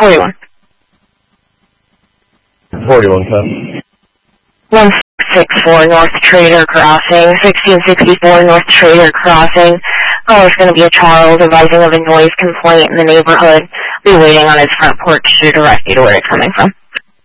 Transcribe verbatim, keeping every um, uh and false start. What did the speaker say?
forty-one. forty-one, ten. one six six four North Trader Crossing, sixteen sixty-four North Trader Crossing. Oh, it's going to be a child advising of a noise complaint in the neighborhood. Be waiting on his front porch to direct you to where it's coming from.